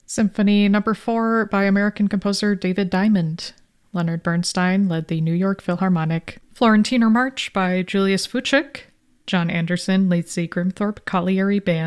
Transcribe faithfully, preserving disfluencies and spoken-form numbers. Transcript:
Symphony Number four by American composer David Diamond. Leonard Bernstein led the New York Philharmonic. Florentiner March by Julius Fuchs. John Anderson leads the Grimthorpe Colliery Band.